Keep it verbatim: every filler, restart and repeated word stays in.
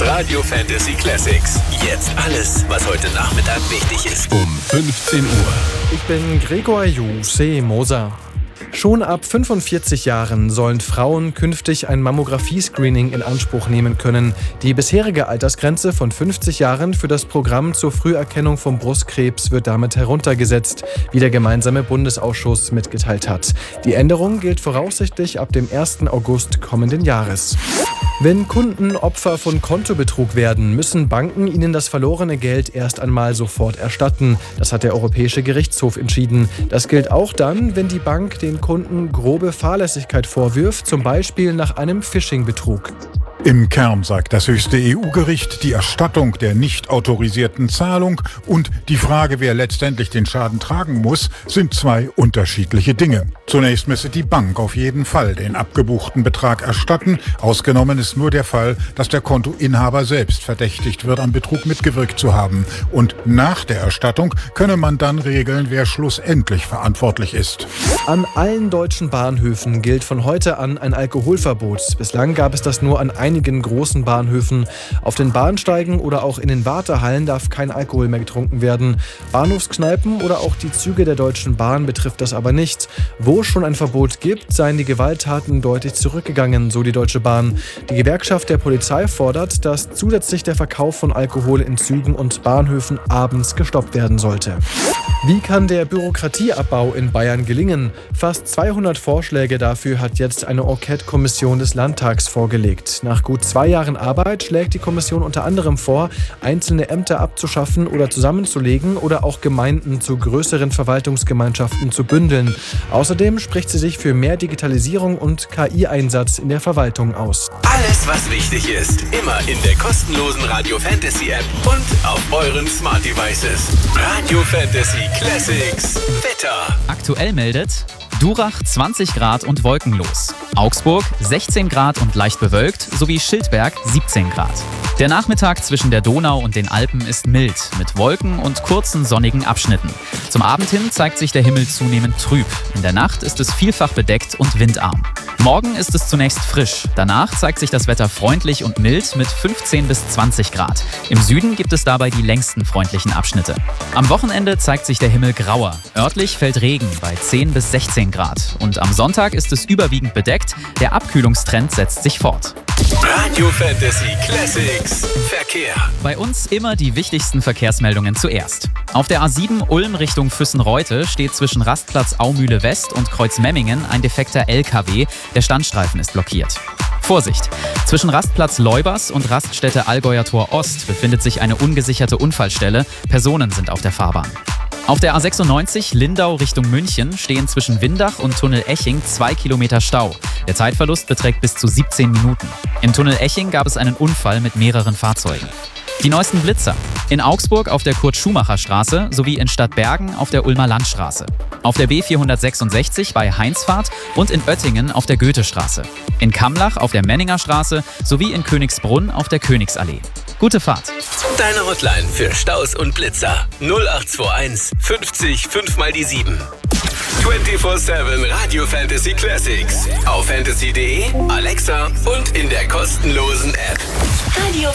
Radio Fantasy Classics. Jetzt alles, was heute Nachmittag wichtig ist. Um fünfzehn Uhr. Ich bin Gregor Juse Moser. Schon ab fünfundvierzig Jahren sollen Frauen künftig ein Mammographie-Screening in Anspruch nehmen können. Die bisherige Altersgrenze von fünfzig Jahren für das Programm zur Früherkennung von Brustkrebs wird damit heruntergesetzt, wie der gemeinsame Bundesausschuss mitgeteilt hat. Die Änderung gilt voraussichtlich ab dem ersten August kommenden Jahres. Wenn Kunden Opfer von Kontobetrug werden, müssen Banken ihnen das verlorene Geld erst einmal sofort erstatten. Das hat der Europäische Gerichtshof entschieden. Das gilt auch dann, wenn die Bank den Kunden grobe Fahrlässigkeit vorwirft, zum Beispiel nach einem Phishing-Betrug. Im Kern sagt das höchste E U-Gericht, die Erstattung der nicht autorisierten Zahlung und die Frage, wer letztendlich den Schaden tragen muss, sind zwei unterschiedliche Dinge. Zunächst müsse die Bank auf jeden Fall den abgebuchten Betrag erstatten. Ausgenommen ist nur der Fall, dass der Kontoinhaber selbst verdächtigt wird, am Betrug mitgewirkt zu haben. Und nach der Erstattung könne man dann regeln, wer schlussendlich verantwortlich ist. An allen deutschen Bahnhöfen gilt von heute an ein Alkoholverbot. Bislang gab es das nur an einigen großen Bahnhöfen. Auf den Bahnsteigen oder auch in den Wartehallen darf kein Alkohol mehr getrunken werden. Bahnhofskneipen oder auch die Züge der Deutschen Bahn betrifft das aber nicht. Wo es schon ein Verbot gibt, seien die Gewalttaten deutlich zurückgegangen, so die Deutsche Bahn. Die Gewerkschaft der Polizei fordert, dass zusätzlich der Verkauf von Alkohol in Zügen und Bahnhöfen abends gestoppt werden sollte. Wie kann der Bürokratieabbau in Bayern gelingen? Fast zweihundert Vorschläge dafür hat jetzt eine Enquete-Kommission des Landtags vorgelegt. Nach gut zwei Jahren Arbeit schlägt die Kommission unter anderem vor, einzelne Ämter abzuschaffen oder zusammenzulegen oder auch Gemeinden zu größeren Verwaltungsgemeinschaften zu bündeln. Außerdem spricht sie sich für mehr Digitalisierung und K I-Einsatz in der Verwaltung aus. Alles, was wichtig ist, immer in der kostenlosen Radio Fantasy App und auf euren Smart Devices. Radio Fantasy Classics Wetter. Aktuell meldet Durach zwanzig Grad und wolkenlos. Augsburg sechzehn Grad und leicht bewölkt, sowie Schildberg siebzehn Grad. Der Nachmittag zwischen der Donau und den Alpen ist mild, mit Wolken und kurzen sonnigen Abschnitten. Zum Abend hin zeigt sich der Himmel zunehmend trüb. In der Nacht ist es vielfach bedeckt und windarm. Morgen ist es zunächst frisch. Danach zeigt sich das Wetter freundlich und mild mit fünfzehn bis zwanzig Grad. Im Süden gibt es dabei die längsten freundlichen Abschnitte. Am Wochenende zeigt sich der Himmel grauer. Örtlich fällt Regen bei zehn bis sechzehn Grad. Und am Sonntag ist es überwiegend bedeckt. Der Abkühlungstrend setzt sich fort. Radio Fantasy Classics Verkehr. Bei uns immer die wichtigsten Verkehrsmeldungen zuerst. Auf der A sieben Ulm Richtung Füssen-Reute steht zwischen Rastplatz Aumühle West und Kreuz Memmingen ein defekter L K W. Der Standstreifen ist blockiert. Vorsicht! Zwischen Rastplatz Leubers und Raststätte Allgäuer Tor Ost befindet sich eine ungesicherte Unfallstelle. Personen sind auf der Fahrbahn. Auf der A sechsundneunzig Lindau Richtung München stehen zwischen Windach und Tunnel Eching zwei Kilometer Stau. Der Zeitverlust beträgt bis zu siebzehn Minuten. Im Tunnel Eching gab es einen Unfall mit mehreren Fahrzeugen. Die neuesten Blitzer. In Augsburg auf der Kurt-Schumacher-Straße sowie in Stadtbergen auf der Ulmer Landstraße. Auf der B vierhundertsechsundsechzig bei Heinzfahrt und in Oettingen auf der Goethestraße. In Kamlach auf der Menninger Straße sowie in Königsbrunn auf der Königsallee. Gute Fahrt! Deine Hotline für Staus und Blitzer null acht zwei eins fünfzig fünf mal die sieben. vierundzwanzig sieben Radio Fantasy Classics auf fantasy punkt de, Alexa und in der kostenlosen App. Radio